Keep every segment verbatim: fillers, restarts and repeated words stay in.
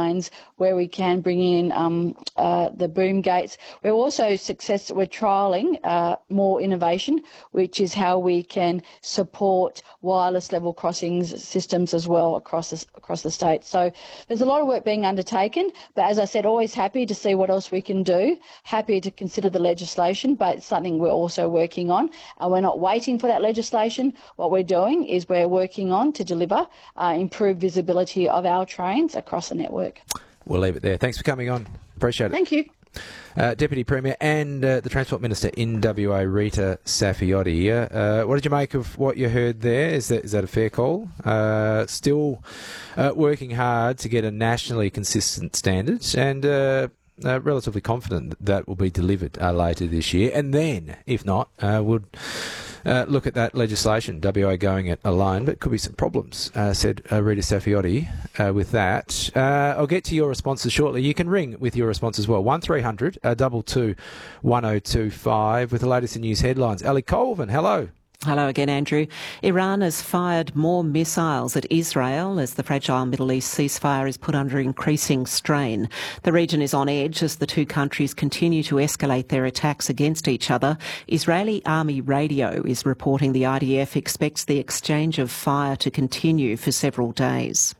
lines where we can bring in um, uh, the boom gates. We're also success. We're trialling uh, more innovation, which is how we can support wireless level crossings systems as well across the, across the state. So there's a lot of work being undertaken, but as I said, always happy to see what else we can do. Happy to consider the legislation, but it's something we're also working on, and we're not waiting for that legislation. What we're doing is we're working on to deliver uh, improved visibility of our trains across the network. We'll leave it there. Thanks for coming on. Appreciate it. Thank you. Uh, Deputy Premier and uh, the Transport Minister in W A, Rita Saffioti. Uh, what did you make of what you heard there? Is that is that a fair call? Uh, still uh, working hard to get a nationally consistent standard, and uh, uh, relatively confident that, that will be delivered uh, later this year. And then, if not, uh, would uh, look at that legislation, W A going it alone, but could be some problems, uh, said uh, Rita Saffioti uh, with that. Uh, I'll get to your responses shortly. You can ring with your response as well. one three hundred two two one oh two five with the latest in news headlines. Ali Colvin, hello. Hello again, Andrew. Iran has fired more missiles at Israel as the fragile Middle East ceasefire is put under increasing strain. The region is on edge as the two countries continue to escalate their attacks against each other. Israeli Army radio is reporting the I D F expects the exchange of fire to continue for several days.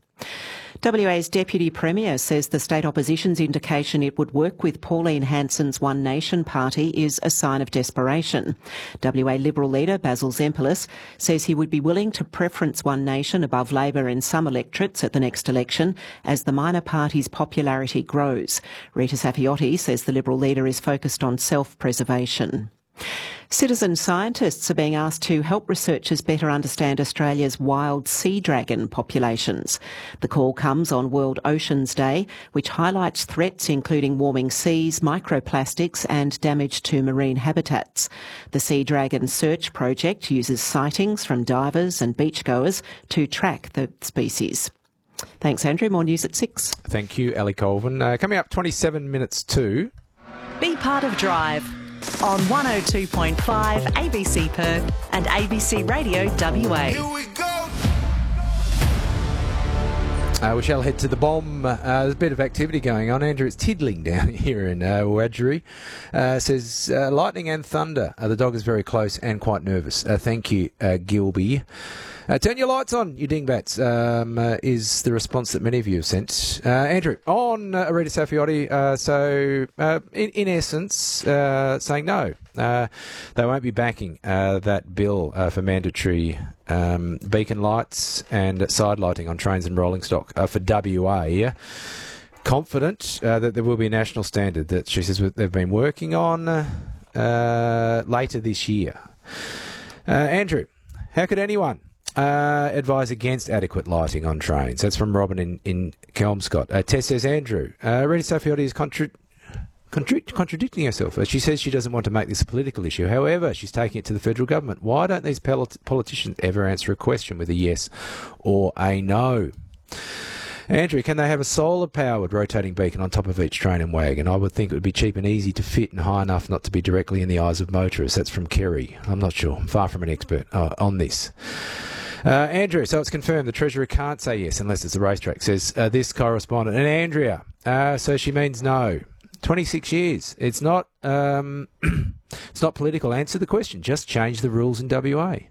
W A's Deputy Premier says the state opposition's indication it would work with Pauline Hanson's One Nation party is a sign of desperation. W A Liberal leader Basil Zempilas says he would be willing to preference One Nation above Labor in some electorates at the next election as the minor party's popularity grows. Rita Saffioti says the Liberal leader is focused on self-preservation. Citizen scientists are being asked to help researchers better understand Australia's wild sea dragon populations. The call comes on World Oceans Day, which highlights threats including warming seas, microplastics and damage to marine habitats. The Sea Dragon Search Project uses sightings from divers and beachgoers to track the species. Thanks, Andrew. More news at six. Thank you, Ali Colvin. Uh, coming up twenty-seven minutes to... Be part of Drive on one oh two point five A B C Perth and A B C Radio W A. Here we go. Uh, we shall head to the bomb. Uh, there's a bit of activity going on. Andrew, it's tiddling down here in uh, Wiradjuri. Uh, says uh, lightning and thunder. Uh, the dog is very close and quite nervous. Uh, thank you, uh, Gilby. Uh, turn your lights on, you dingbats, um, uh, is the response that many of you have sent. Uh, Andrew, on uh, Rita Saffioti, uh, so uh, in, in essence, uh, saying no. Uh, they won't be backing uh, that bill uh, for mandatory um, beacon lights and side lighting on trains and rolling stock uh, for W A. Yeah? Confident uh, that there will be a national standard that she says they've been working on uh, later this year. Uh, Andrew, how could anyone Uh, advise against adequate lighting on trains? That's from Robin in, in Kelmscott. Uh, Tess says, Andrew, uh, Rita Saffioti is contra- contra- contradicting herself. Uh, she says she doesn't want to make this a political issue. However, she's taking it to the federal government. Why don't these polit- politicians ever answer a question with a yes or a no? Andrew, can they have a solar-powered rotating beacon on top of each train and wagon? I would think it would be cheap and easy to fit and high enough not to be directly in the eyes of motorists. That's from Kerry. I'm not sure. I'm far from an expert uh, on this. Uh, Andrew, so it's confirmed the Treasurer can't say yes unless it's a racetrack, says uh, this correspondent. And Andrea, uh, so she means no. twenty-six years. It's not um, it's not political. Answer the question. Just change the rules in W A.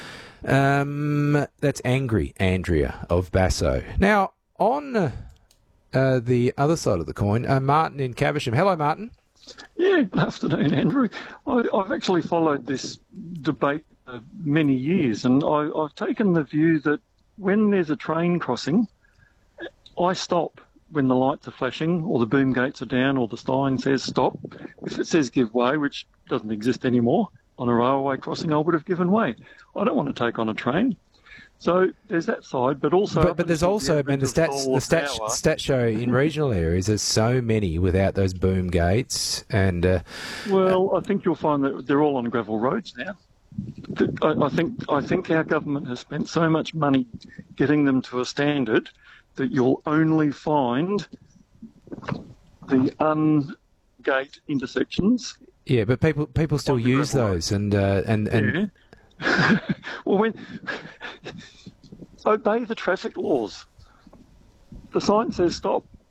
Um, that's angry, Andrea of Basso. Now, on uh, uh, the other side of the coin, uh, Martin in Caversham. Hello, Martin. Yeah, good afternoon, Andrew. I, I've actually followed this debate uh, many years, and I, I've taken the view that when there's a train crossing, I stop when the lights are flashing or the boom gates are down or the sign says stop. If it says give way, which doesn't exist anymore, on a railway crossing I would have given way. I don't want to take on a train. So there's that side, but also... But, but there's also, I mean, the stats, the stats, stats show in regional areas there's so many without those boom gates and... Uh, well, I think you'll find that they're all on gravel roads now. I, I think I think our government has spent so much money getting them to a standard that you'll only find the ungate intersections. Yeah, but people people still use those and... Uh, and, and yeah. Well, when obey the traffic laws. The sign says stop.